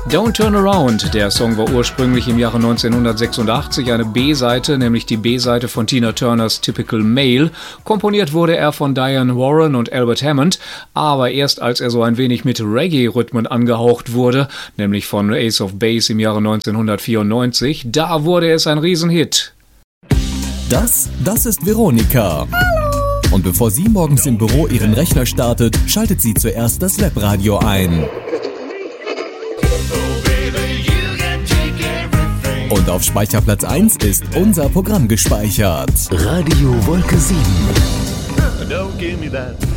Don't Turn Around. Der Song war ursprünglich im Jahre 1986 eine B-Seite, nämlich die B-Seite von Tina Turners Typical Male. Komponiert wurde er von Diane Warren und Albert Hammond, aber erst als er so ein wenig mit Reggae-Rhythmen angehaucht wurde, nämlich von Ace of Base im Jahre 1994, da wurde es ein Riesenhit. Das ist Veronika. Hallo. Und bevor sie morgens im Büro ihren Rechner startet, schaltet sie zuerst das Webradio ein. Und auf Speicherplatz 1 ist unser Programm gespeichert. Radio Wolke 7. Don't give me that.